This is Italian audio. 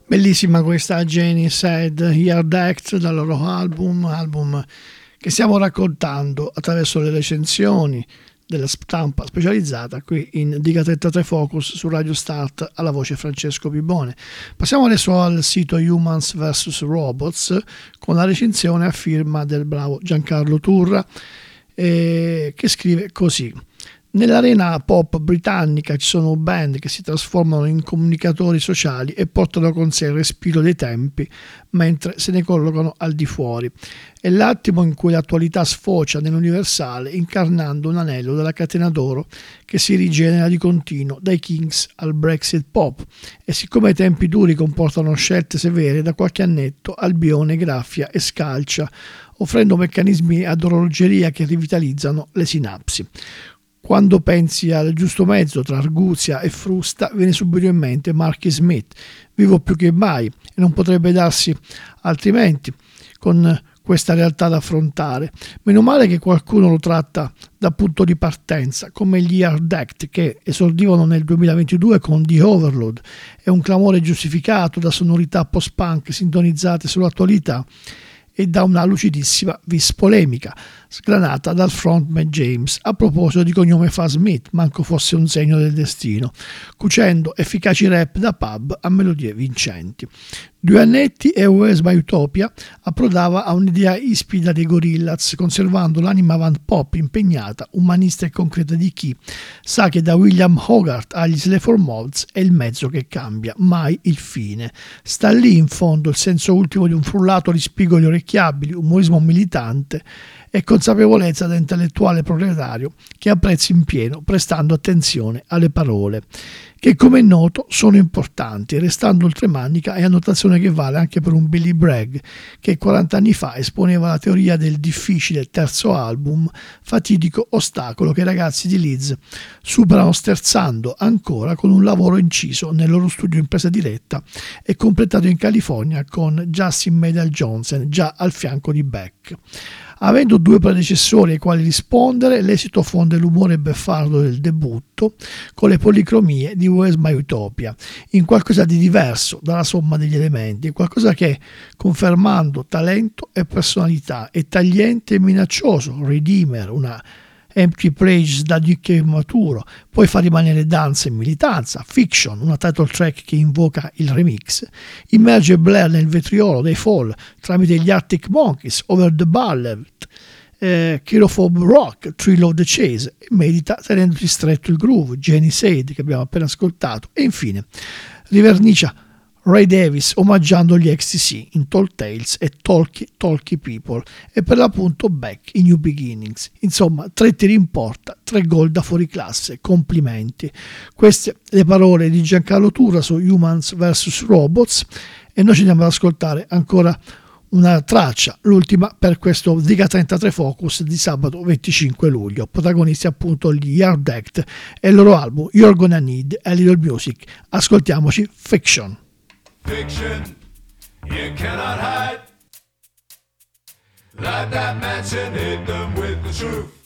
Bellissima questa Janie Said Yard Act dal loro album che stiamo raccontando attraverso le recensioni della stampa specializzata qui in Diga 33 Focus su Radio Start alla voce Francesco Pibone. Passiamo adesso al sito Humans vs Robots con la recensione a firma del bravo Giancarlo Turra che scrive così: nell'arena pop britannica ci sono band che si trasformano in comunicatori sociali e portano con sé il respiro dei tempi mentre se ne collocano al di fuori. È l'attimo in cui l'attualità sfocia nell'universale incarnando un anello della catena d'oro che si rigenera di continuo dai Kings al Brexit pop, e siccome i tempi duri comportano scelte severe, da qualche annetto Albione graffia e scalcia offrendo meccanismi ad orologeria che rivitalizzano le sinapsi. Quando pensi al giusto mezzo tra arguzia e frusta, viene subito in mente Marky Smith, vivo più che mai, e non potrebbe darsi altrimenti con questa realtà da affrontare. Meno male che qualcuno lo tratta da punto di partenza, come gli Yard Act, che esordivano nel 2022 con The Overload, e un clamore giustificato da sonorità post-punk sintonizzate sull'attualità e da una lucidissima vis polemica, sgranata dal frontman James, a proposito di cognome fa Smith, manco fosse un segno del destino, cucendo efficaci rap da pub a melodie vincenti. 2 annetti e Where's My Utopia approdava a un'idea ispida dei Gorillaz, conservando l'anima avant pop impegnata, umanista e concreta di chi sa che da William Hogarth agli Sleaford Moths è il mezzo che cambia, mai il fine. Sta lì in fondo il senso ultimo di un frullato di spigoli orecchiabili, umorismo militante e consapevolezza da intellettuale proprietario che apprezzi in pieno, prestando attenzione alle parole, che come è noto sono importanti, restando oltremanica è annotazione che vale anche per un Billy Bragg che 40 anni fa esponeva la teoria del difficile terzo album, fatidico ostacolo che i ragazzi di Leeds superano sterzando ancora con un lavoro inciso nel loro studio in presa diretta e completato in California con Justin Maynard Johnson già al fianco di Beck. Avendo 2 predecessori ai quali rispondere, l'esito fonde l'umore beffardo del debutto con le policromie di Where's My Utopia, in qualcosa di diverso dalla somma degli elementi, qualcosa che, confermando talento e personalità, è tagliente e minaccioso, Redeemer, una Empty Praise da Dick maturo, poi fa rimanere danza e militanza, Fiction, una title track che invoca il remix, immerge Blair nel vetriolo dei Fall tramite gli Arctic Monkeys, Over the Bullet, Chirophobe Rock, Thrill of the Chase, e medita tenendoti stretto il groove, Jenny Said che abbiamo appena ascoltato, e infine rivernicia Ray Davis omaggiando gli XTC in Tall Tales e Talky People, e per l'appunto Beck in New Beginnings. Insomma, 3 tiri in porta, 3 gol da fuori classe, complimenti. Queste le parole di Giancarlo Turra su Humans vs Robots, e noi ci andiamo ad ascoltare ancora una traccia, l'ultima per questo Diga 33 Focus di sabato 25 luglio. Protagonisti appunto gli Yard Act e il loro album You're Gonna Need a Little Music. Ascoltiamoci Fiction. Fiction, you cannot hide. Light that match and hit them with the truth.